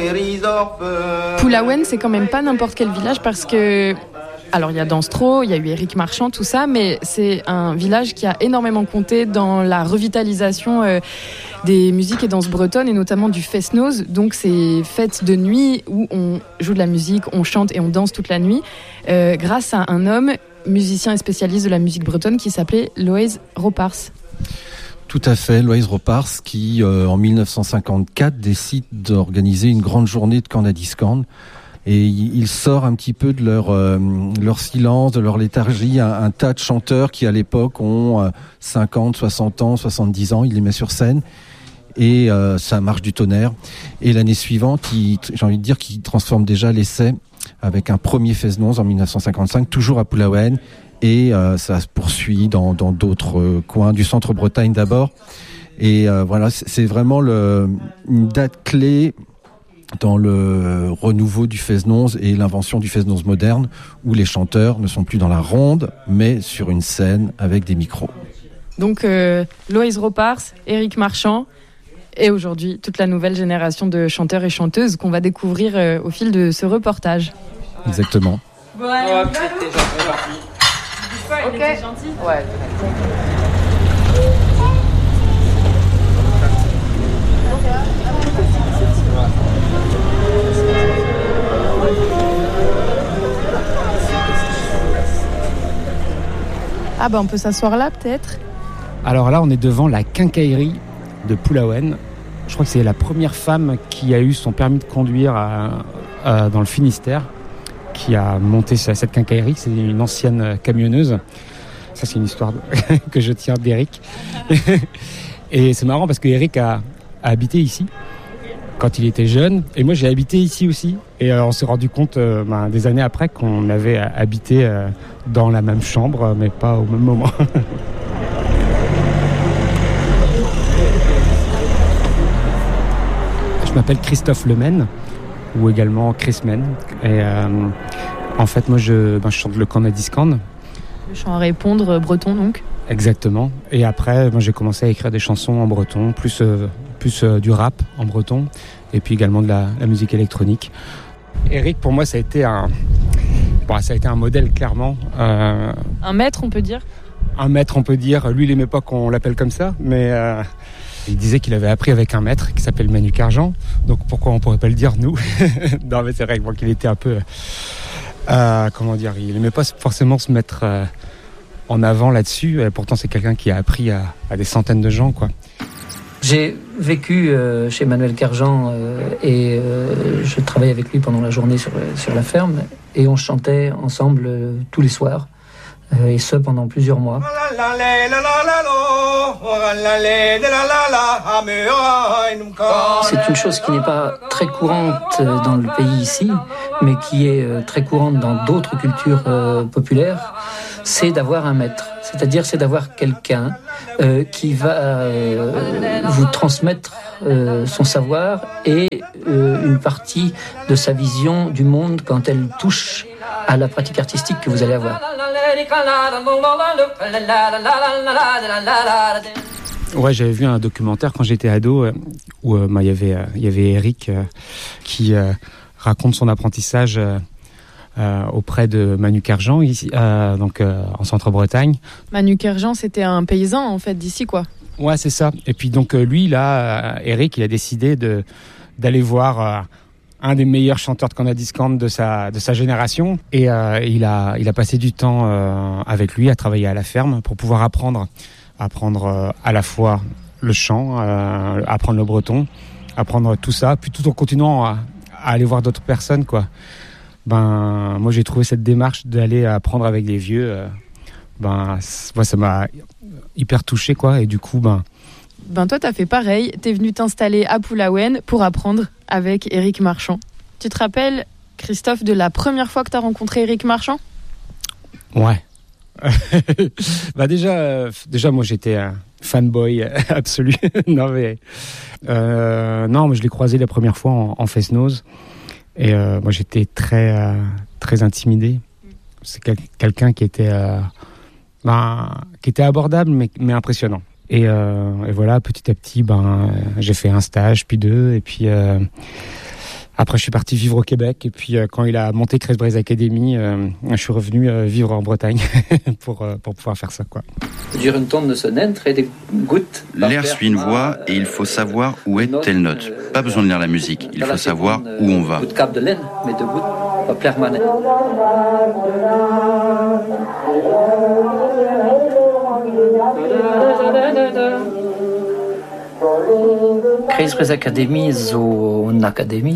Pulawen, c'est quand même pas n'importe quel village parce que... Alors, il y a Danstro, il y a eu Éric Marchand, tout ça, mais c'est un village qui a énormément compté dans la revitalisation des musiques et danses bretonnes, et notamment du fest-noz. Donc, c'est fêtes de nuit où on joue de la musique, on chante et on danse toute la nuit, grâce à un homme, musicien et spécialiste de la musique bretonne, qui s'appelait Loïs Ropars. Tout à fait, Loïs Ropars, qui, en 1954, décide d'organiser une grande journée de Canadiscan. Et il sort un petit peu de leur silence, de leur léthargie, un tas de chanteurs qui à l'époque ont 50, 60 ans, 70 ans, il les met sur scène et ça marche du tonnerre. Et l'année suivante, j'ai envie de dire qu'il transforme déjà l'essai avec un premier fest-noz en 1955, toujours à Pulawen, et ça se poursuit dans d'autres coins du centre-Bretagne d'abord. Et voilà, c'est vraiment une date clé dans le renouveau du fest-noz et l'invention du fest-noz moderne, où les chanteurs ne sont plus dans la ronde, mais sur une scène avec des micros. Donc Loïs Ropars, Éric Marchand, et aujourd'hui toute la nouvelle génération de chanteurs et chanteuses qu'on va découvrir au fil de ce reportage. Exactement. Ouais. Ok. Ouais. Ah bah on peut s'asseoir là peut-être. Alors là on est devant la quincaillerie de Pulawen. Je crois que c'est la première femme qui a eu son permis de conduire dans le Finistère, qui a monté cette quincaillerie. C'est une ancienne camionneuse. Ça c'est une histoire que je tiens d'Éric. Et c'est marrant parce que Éric a habité ici quand il était jeune, et moi j'ai habité ici aussi, et on s'est rendu compte des années après qu'on avait habité dans la même chambre, mais pas au même moment. Je m'appelle Christophe Lemaine, ou également Chris Men, et en fait moi je chante le Canadiscan. Le chant à répondre breton donc. Exactement, et après moi j'ai commencé à écrire des chansons en breton, plus du rap en breton, et puis également de la musique électronique. Éric, pour moi, ça a été un modèle, clairement. Un maître, on peut dire. Un maître, on peut dire. Lui, il aimait pas qu'on l'appelle comme ça, mais il disait qu'il avait appris avec un maître qui s'appelle Manu Carjan. Donc pourquoi on pourrait pas le dire, nous? Non, mais c'est vrai qu'il était un peu... il aimait pas forcément se mettre en avant là-dessus. Pourtant, c'est quelqu'un qui a appris à des centaines de gens, quoi. J'ai vécu chez Manuel Carjan et je travaillais avec lui pendant la journée sur la ferme, et on chantait ensemble tous les soirs, et ce pendant plusieurs mois. C'est une chose qui n'est pas très courante dans le pays ici, mais qui est très courante dans d'autres cultures populaires, c'est d'avoir un maître. C'est-à-dire, c'est d'avoir quelqu'un qui va vous transmettre son savoir et une partie de sa vision du monde quand elle touche à la pratique artistique que vous allez avoir. Ouais, j'avais vu un documentaire quand j'étais ado où il y avait Éric qui raconte son apprentissage auprès de Manu Carjan ici, en Centre-Bretagne. Manu Carjan, c'était un paysan en fait d'ici, quoi. Ouais, c'est ça. Et puis donc lui là, Éric, il a décidé d'aller voir un des meilleurs chanteurs de Canadiscan de sa génération, et il a passé du temps avec lui à travailler à la ferme pour pouvoir apprendre à la fois le chant, apprendre le breton, apprendre tout ça, puis tout en continuant à aller voir d'autres personnes, quoi. Moi j'ai trouvé cette démarche d'aller apprendre avec les vieux, ça m'a hyper touché, quoi. Et du coup toi t'as fait pareil, t'es venu t'installer à Pulawen pour apprendre avec Éric Marchand. Tu te rappelles, Christophe, de la première fois que t'as rencontré Éric Marchand? Ouais. Déjà moi j'étais un fanboy absolu. Non mais je l'ai croisé la première fois en fest-noz. Et moi j'étais très très intimidé. C'est quelqu'un qui était abordable mais impressionnant. Et voilà, petit à petit j'ai fait un stage puis deux, et puis Après, je suis parti vivre au Québec, et puis quand il a monté Chris Braze Academy, je suis revenu vivre en Bretagne pour pouvoir faire ça, quoi. L'air suit une voix et il faut savoir où est telle note. Pas besoin de lire la musique, il faut savoir où on va. Chris Braze Academy zo une académie,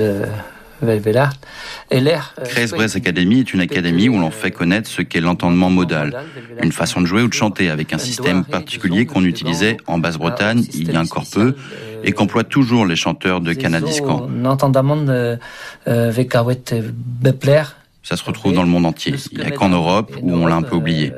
Chris Braze Academy est une académie où l'on fait connaître ce qu'est l'entendement modal, une façon de jouer ou de chanter avec un système particulier qu'on utilisait en Basse-Bretagne il y a encore peu et qu'emploient toujours les chanteurs de Canadiscan. Ça se retrouve dans le monde entier. Il n'y a qu'en Europe où on l'a un peu oublié.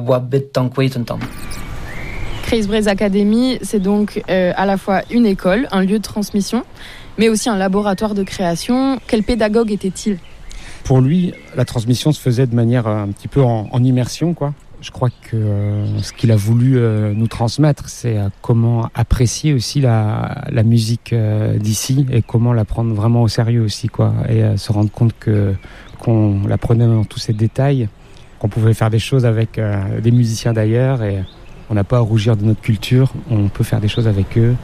Chris Braze Academy, c'est donc à la fois une école, un lieu de transmission, mais aussi un laboratoire de création. Quel pédagogue était-il ? Pour lui, la transmission se faisait de manière un petit peu en immersion, quoi. Je crois que ce qu'il a voulu nous transmettre, c'est comment apprécier aussi la musique d'ici et comment la prendre vraiment au sérieux aussi, quoi. Et se rendre compte qu'on la prenait dans tous ses détails, qu'on pouvait faire des choses avec des musiciens d'ailleurs et on n'a pas à rougir de notre culture, on peut faire des choses avec eux.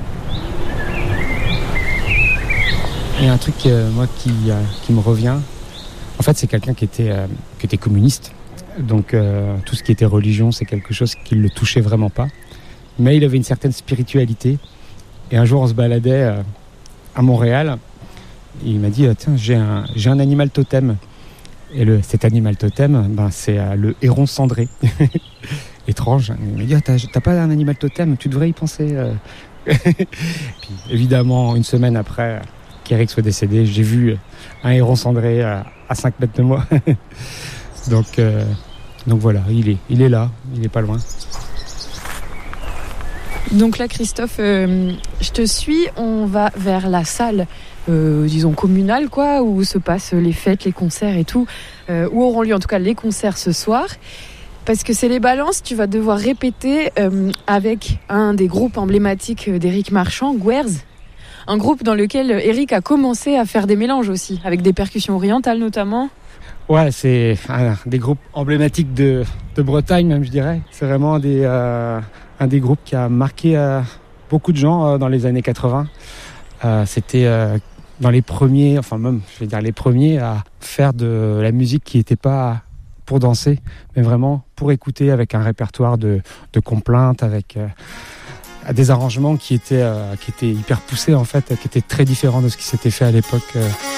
Il y a un truc moi qui me revient. En fait, c'est quelqu'un qui était communiste. Donc tout ce qui était religion, c'est quelque chose qui ne le touchait vraiment pas. Mais il avait une certaine spiritualité. Et un jour, on se baladait à Montréal. Et il m'a dit, tiens, j'ai un animal totem. Et cet animal totem, c'est le héron cendré. Étrange. Il m'a dit, t'as pas un animal totem, tu devrais y penser. Puis évidemment, une semaine après qu'Eric soit décédé, j'ai vu un héron cendré à 5 mètres de moi. Donc voilà, il est là, il est pas loin. Donc là, Christophe, je te suis, on va vers la salle, disons communale, quoi, où se passent les fêtes, les concerts et tout, où auront lieu en tout cas les concerts ce soir. Parce que c'est les balances, tu vas devoir répéter avec un des groupes emblématiques d'Éric Marchand, Gwerz. Un groupe dans lequel Éric a commencé à faire des mélanges aussi, avec des percussions orientales notamment. Ouais, c'est un des groupes emblématiques de Bretagne même, je dirais. C'est vraiment un des groupes qui a marqué beaucoup de gens dans les années 80. C'était dans les premiers, enfin même, je vais dire les premiers à faire de la musique qui n'était pas pour danser, mais vraiment pour écouter avec un répertoire de complaintes, avec des arrangements qui étaient hyper poussés en fait, qui étaient très différents de ce qui s'était fait à l'époque.